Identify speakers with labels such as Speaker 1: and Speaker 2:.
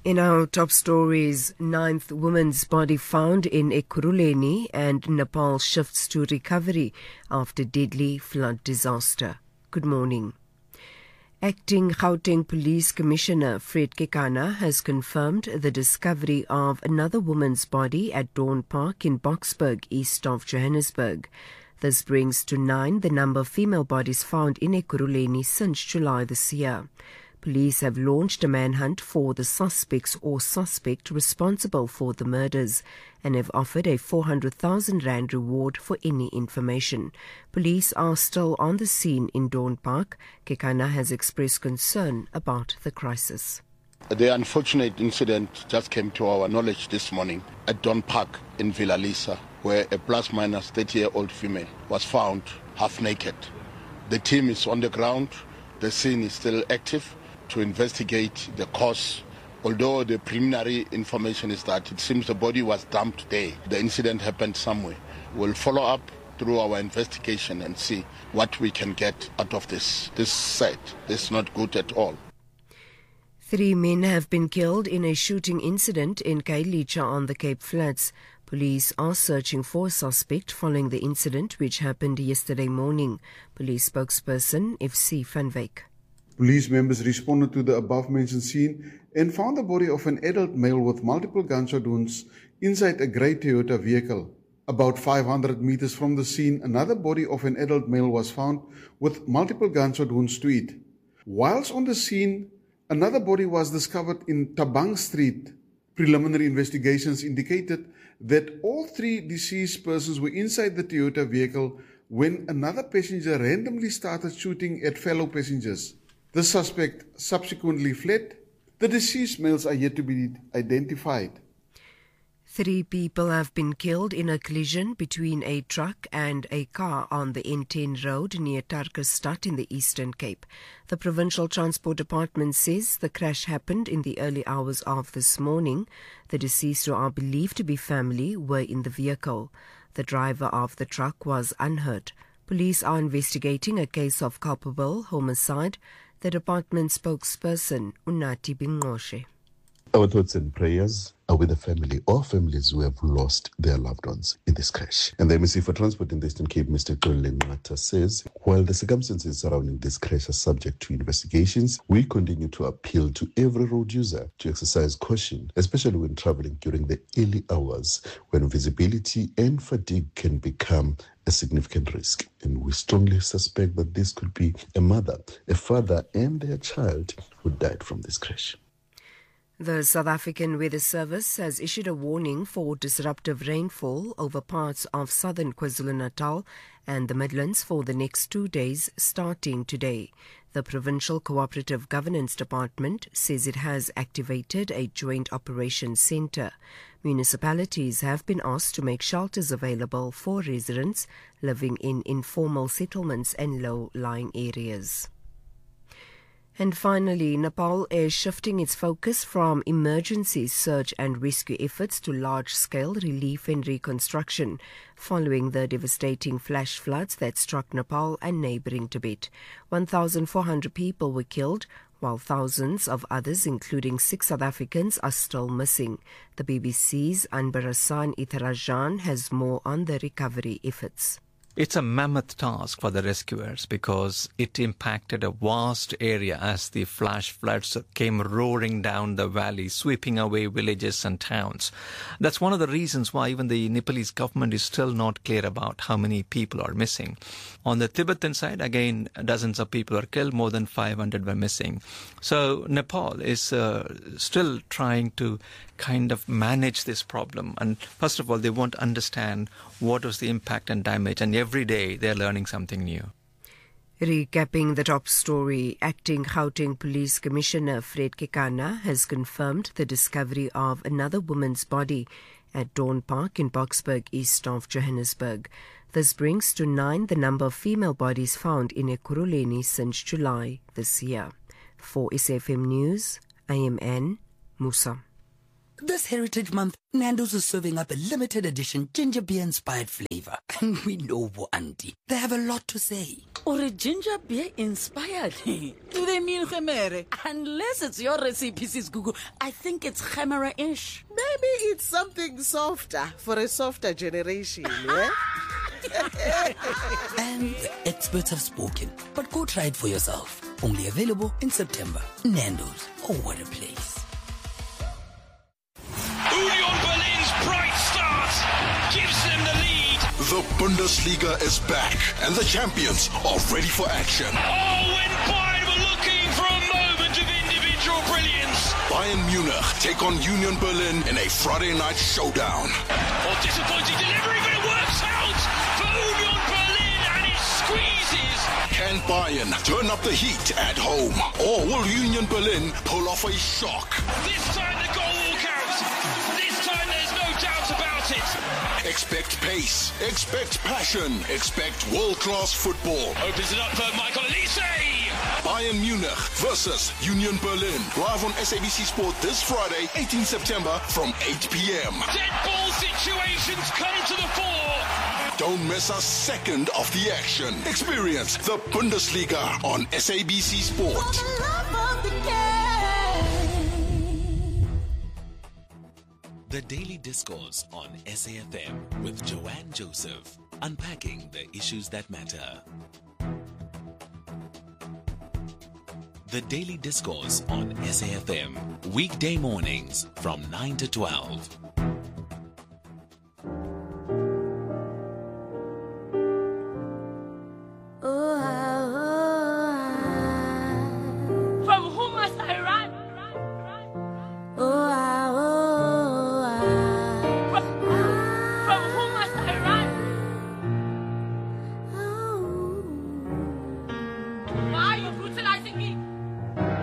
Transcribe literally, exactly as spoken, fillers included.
Speaker 1: In our top stories, ninth woman's body found in Ekurhuleni and Nepal shifts to recovery after deadly flood disaster. Good morning. Acting Gauteng Police Commissioner Fred Kekana has confirmed the discovery of another woman's body at Dawn Park in Boksburg, east of Johannesburg. This brings to nine the number of female bodies found in Ekurhuleni since July this year. Police have launched a manhunt for the suspects or suspect responsible for the murders and have offered a four hundred thousand rand reward for any information. Police are still on the scene in Dawn Park. Kekana has expressed concern about the crisis.
Speaker 2: The unfortunate incident just came to our knowledge this morning at Dawn Park in Villa Lisa, where a plus-minus thirty-year-old female was found half naked. The team is on the ground. The scene is still active to investigate the cause, although the preliminary information is that it seems the body was dumped there. The incident happened somewhere. We'll follow up through our investigation and see what we can get out of this. This sad. This is not good at all.
Speaker 1: Three men have been killed in a shooting incident in Khayelitsha on the Cape Flats. Police are searching for a suspect following the incident which happened yesterday morning. Police spokesperson F C van Wyk.
Speaker 3: Police members responded to the above-mentioned scene and found the body of an adult male with multiple gunshot wounds inside a grey Toyota vehicle. About five hundred meters from the scene, another body of an adult male was found with multiple gunshot wounds to it. Whilst on the scene, another body was discovered in Tabang Street. Preliminary investigations indicated that all three deceased persons were inside the Toyota vehicle when another passenger randomly started shooting at fellow passengers. The suspect subsequently fled. The deceased males are yet to be identified.
Speaker 1: Three people have been killed in a collision between a truck and a car on the N ten road near Tarkastad in the Eastern Cape. The Provincial Transport Department says the crash happened in the early hours of this morning. The deceased, who are believed to be family, were in the vehicle. The driver of the truck was unhurt. Police are investigating a case of culpable homicide. The department spokesperson, Unathi Bingqoshe.
Speaker 4: Our thoughts and prayers are with the family or families who have lost their loved ones in this crash. And the M C for Transport in the Eastern Cape, Mister Xolile says, while the circumstances surrounding this crash are subject to investigations, we continue to appeal to every road user to exercise caution, especially when traveling during the early hours when visibility and fatigue can become a significant risk. And we strongly suspect that this could be a mother, a father, and their child who died from this crash.
Speaker 1: The South African Weather Service has issued a warning for disruptive rainfall over parts of southern KwaZulu-Natal and the Midlands for the next two days starting today. The Provincial Cooperative Governance Department says it has activated a joint operations centre. Municipalities have been asked to make shelters available for residents living in informal settlements and low-lying areas. And finally, Nepal is shifting its focus from emergency search and rescue efforts to large-scale relief and reconstruction following the devastating flash floods that struck Nepal and neighbouring Tibet. one thousand four hundred people were killed, while thousands of others, including six South Africans, are still missing. The B B C's Anbarasan Itharajan has more on the recovery efforts.
Speaker 5: It's a mammoth task for the rescuers because it impacted a vast area as the flash floods came roaring down the valley, sweeping away villages and towns. That's one of the reasons why even the Nepalese government is still not clear about how many people are missing. On the Tibetan side, again, dozens of people are killed, more than five hundred were missing. So Nepal is uh, still trying to kind of manage this problem. And first of all, they want to understand what was the impact and damage. And every day they're learning something new.
Speaker 1: Recapping the top story, Acting Gauteng Police Commissioner Fred Kekana has confirmed the discovery of another woman's body at Dawn Park in Boksburg, east of Johannesburg. This brings to nine the number of female bodies found in Ekurhuleni since July this year. For S F M News, I am Anne Musa.
Speaker 6: This Heritage Month, Nando's is serving up a limited edition ginger beer inspired flavor. And we know Auntie, they have a lot to say.
Speaker 7: Or a ginger beer inspired? Do they mean Khemere? Unless it's your recipe, Sis Google, I think it's Khemera-ish.
Speaker 8: Maybe it's something softer for a softer generation, yeah?
Speaker 6: And the experts have spoken, but go try it for yourself. Only available in September. Nando's, oh what a place.
Speaker 9: Union Berlin's bright start gives them the lead.
Speaker 10: The Bundesliga is back and the champions are ready for action.
Speaker 9: Oh, when Bayern were looking for a moment of individual brilliance.
Speaker 10: Bayern Munich take on Union Berlin in a Friday night showdown.
Speaker 9: Oh, disappointing delivery, but it works out for Union Berlin and it squeezes.
Speaker 10: Can Bayern turn up the heat at home? Or will Union Berlin pull off a shock?
Speaker 9: This time the goal will count. This time there's no doubt about it.
Speaker 10: Expect pace, expect passion, expect world-class football.
Speaker 9: Opens it up for Michael Elise.
Speaker 10: Bayern Munich versus Union Berlin. Live on S A B C Sport this Friday, eighteenth September from eight p.m.
Speaker 9: Dead ball situations come to the fore.
Speaker 10: Don't miss a second of the action. Experience the Bundesliga on S A B C Sport.
Speaker 11: The Daily Discourse on S A F M with Joanne Joseph, unpacking the issues that matter. The Daily Discourse on S A F M, weekday mornings from nine to twelve.